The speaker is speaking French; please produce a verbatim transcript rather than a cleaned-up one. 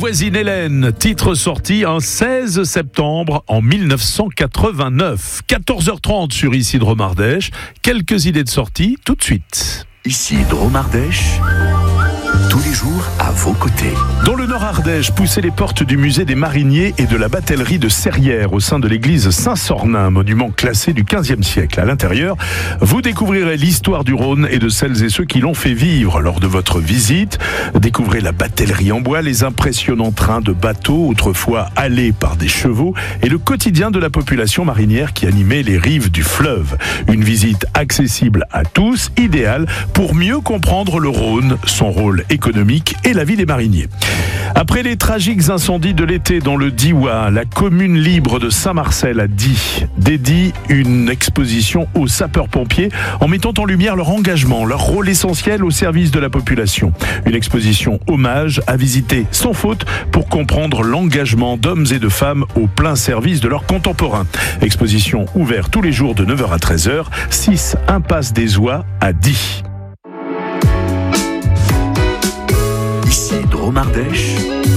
voisine Hélène, titre sorti un seize septembre en mille neuf cent quatre-vingt-neuf. quatorze heures trente sur Ici Drôme Ardèche. Quelques idées de sortie tout de suite. Ici Drôme Ardèche, tous les jours à vos côtés. Dans le Nord Ardèche, poussez les portes du musée des Mariniers et de la batellerie de Serrières au sein de l'église Saint-Sornin, monument classé du quinzième siècle. À l'intérieur, vous découvrirez l'histoire du Rhône et de celles et ceux qui l'ont fait vivre lors de votre visite. Découvrez la batellerie en bois, les impressionnants trains de bateaux, autrefois halés par des chevaux, et le quotidien de la population marinière qui animait les rives du fleuve. Une visite accessible à tous, idéale pour mieux comprendre le Rhône, son rôle économique et la vie des mariniers. Après les tragiques incendies de l'été dans le Diois, la commune libre de Saint-Marcel a dit, dédie une exposition aux sapeurs-pompiers en mettant en lumière leur engagement, leur rôle essentiel au service de la population. Une exposition hommage à visiter sans faute pour comprendre l'engagement d'hommes et de femmes au plein service de leurs contemporains. Exposition ouverte tous les jours de neuf heures à treize heures, six impasse des Oies à Die. Ici Drôme Ardèche.